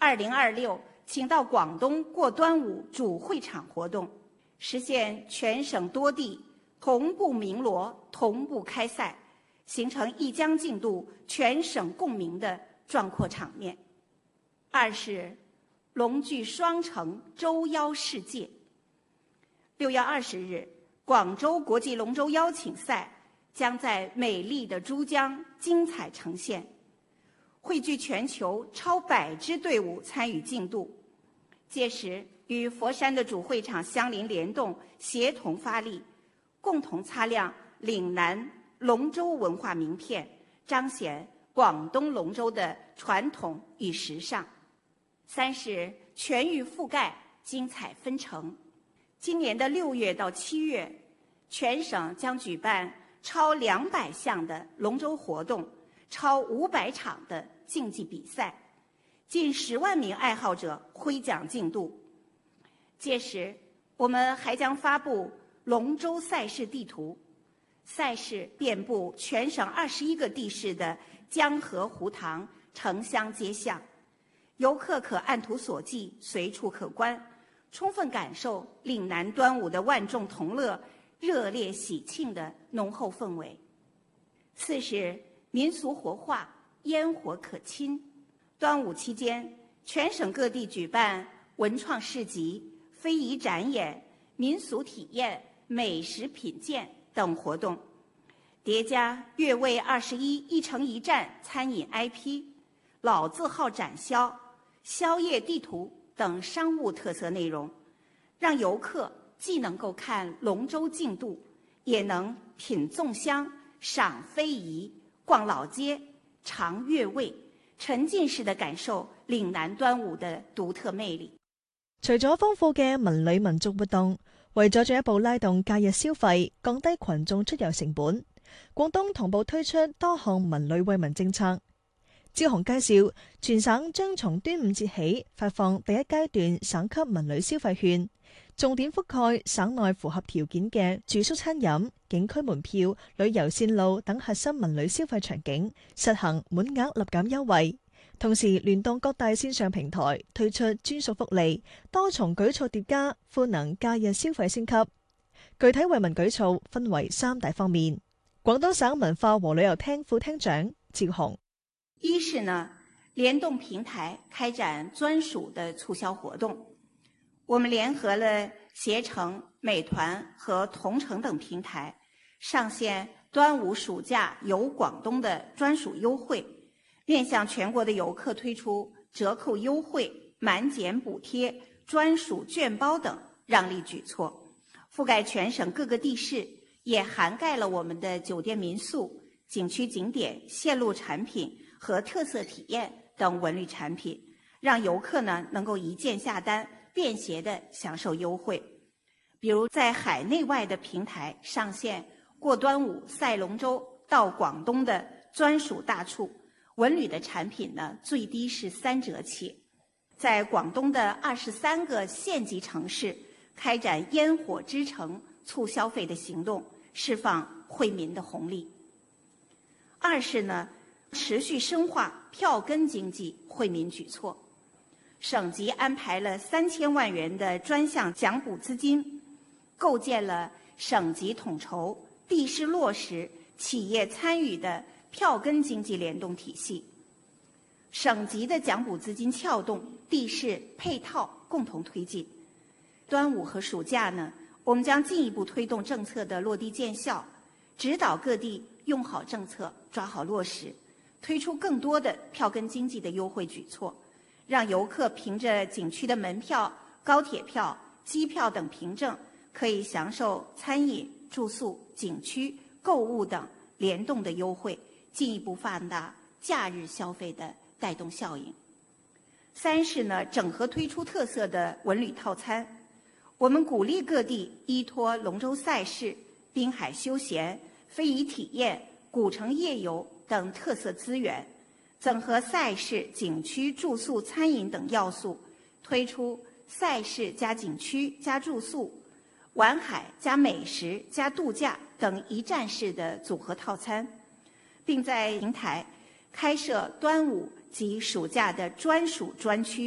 2026请到广东过端午主会场活动，实现全省多地同步鸣锣、同步开赛，形成一江竞渡、全省共鸣的壮阔场面。二是龙踞双城，周邀世界。6月20日，广州国际龙舟邀请赛将在美丽的珠江精彩呈现，汇聚全球超100支队伍参与竞渡。届时，与佛山的主会场相邻联动，协同发力，共同擦亮岭南龙舟文化名片，彰显广东龙舟的传统与时尚。三是全域覆盖，精彩纷呈。今年的6月到7月，全省将举办超200项的龙舟活动，超500场的竞技比赛，近10万名爱好者挥桨竞渡。届时，我们还将发布龙舟赛事地图，赛事遍布全省21个地市的江河湖塘、城乡街巷，游客可按图索骥，随处可观，充分感受岭南端午的万众同乐、热烈喜庆的浓厚氛围。四是民俗活化，烟火可亲。端午期间，全省各地举办文创市集、非遗展演、民俗体验、美食品鉴等活动，叠加粤味21一城一站餐饮 IP、老字号展销、宵夜地图等商务特色内容，让游客既能够看龙舟竞渡，也能品粽香、赏非遗、逛老街、尝粤味，沉浸式地感受嶺南端午的獨特魅力。 除咗豐富嘅文旅民族活動，為咗進一步拉動假日消費，降低群眾出遊成本，廣東同步推出多項文旅惠民政策。招雄介紹，全省將從端午節起發放第一階段省級文旅消費券，重點覆蓋省內符合條件嘅住宿餐飲、景區門票、旅遊線路等核心文旅消費場景，實行滿額立減優惠。同時聯動各大線上平台推出專屬福利，多重舉措疊加，賦能假日消費升級。具體惠民舉措分為3大方面。廣東省文化和旅遊廳副廳長趙雄： 一是呢，聯動平台開展專屬的促銷活動。我們聯合了攜程、美團和同程等平台，上線端午暑假遊廣東的專屬優惠，面向全國的遊客推出折扣優惠、滿減補貼、專屬券包等讓利舉措，覆蓋全省各個地市，也涵蓋了我們的酒店民宿、景區景點、線路產品和特色體驗等文旅產品，讓遊客呢能夠一鍵下單，便携地享受優惠。比如在海內外的平台上線過端午賽龍舟到廣東的專屬大促，文旅的產品呢最低是3折起。在廣東的23個縣級城市開展煙火之城促消費的行動，釋放惠民的紅利。二是呢，持續深化票根經濟惠民舉措。省級安排了3000萬元的專項獎補資金，構建了省級統籌、地市落實、企業參與的票根經濟聯動體系。省級的獎補資金撬動，地市配套共同推進。端午和暑假呢，我們將進一步推動政策的落地見效，指導各地用好政策，抓好落實，推出更多的票根經濟的優惠舉措，讓遊客憑着景區的門票、高鐵票、機票等憑證，可以享受餐飲、住宿、景區、購物等聯動的優惠，進一步放大假日消費的帶動效應。三是呢，整合推出特色的文旅套餐。我們鼓勵各地依託龍舟賽事、濱海休閒、非遺體驗、古城夜遊等特色資源，整合賽事、景區、住宿、餐飲等要素，推出賽事加景區加住宿、玩海加美食加度假等一站式的組合套餐，並在平台開設端午及暑假的專屬專區。